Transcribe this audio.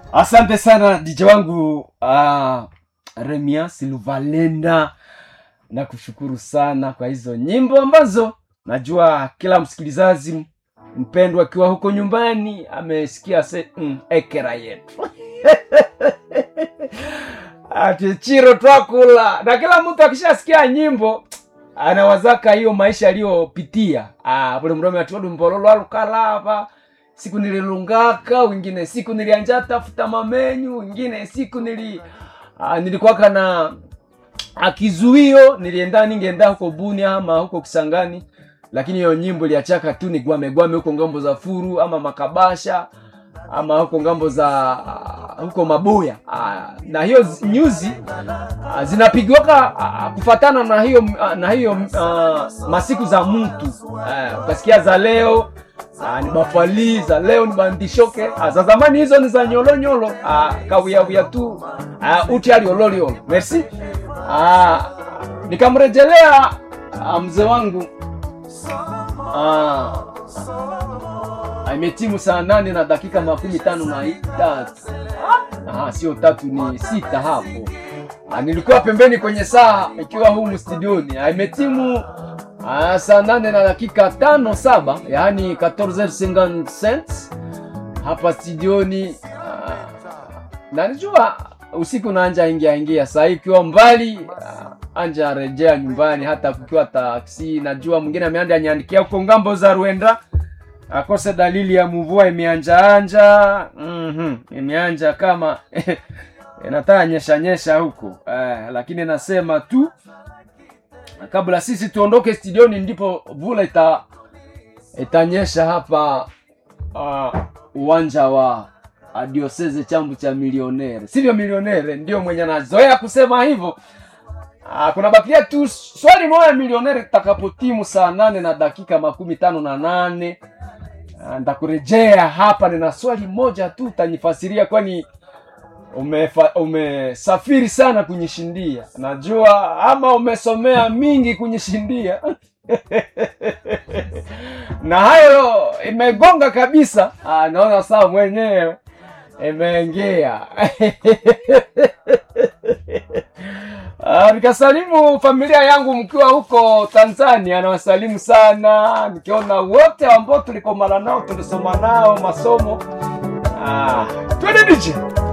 Asante sana DJ wangu Remia Silvalenda, na kushukuru sana kwa hizo nyimbo ambazo najua kila msikilizaji mpendwa akiwa huko nyumbani amesikia ekera yetu. Atichiro twakula. Na kila mtu akishasikia nyimbo anawazaka hiyo maisha aliyopitia. Bule mrome atuodu mbololo alukalava. Siku nililungaka, wengine siku nilianja tafuta mamenyu, wengine siku nilikuwaka na akizuio, ningeenda huko Bunia ama huko Kisangani, lakini hiyo nyimbo iliachaka tu ni gwame huko ngambo za Furu ama Makabasha ama huko ngambo za huko Maboya. Na hiyo nyuzi zinapigwaka kufatana na hiyo masiku za mtu. Ukasikia za leo ni Bafali, za leo ni Bandishoke, za zamani hizo ni za nyolo kawia tu uti aliololio. Merci. Nikamrejelea mzee wangu imetimu saa 8 na dakika 53. Sio 3 ni 6 hapo. Nilikuwa pembeni kwenye saa ikiwa humu studioni. Imetimu saa 8 na dakika 5-7, yani 14h55 hapa studioni. Na najua usiku naanja ingia saa hii ikiwa mbali, anja rejea nyumbani hata kukiwa taksi. Najua mwingine ameanza anyandikia huko ngambo za Rwanda akose dalili ya mvua imeanja imeanja kama inataka nyesha huko. Lakini nasema tu kabla sisi tuondoke studioni ndipo vula itanyesha hapa uwanja wa diocese chambu cha Millionaire. Sivyo Millionaire ndio mwenye anazoea kusema hivyo. Kuna bakia tu swali moja Millionaire takapotimu saa 8 na dakika 58. Ndakurejea hapa, nina swali moja tu utanifasiria, kwani umesafiri sana kunyishindia. Najua ama umesomea mingi kunyishindia. Na hayo imegonga kabisa. Naona saa mwenyewe imeingia. Nikasalimu familia yangu mkiwa huko Tanzania, na wasalimu sana. Nikiona wote ambao tulikomana nao, tulisoma nao masomo. Twende DJ.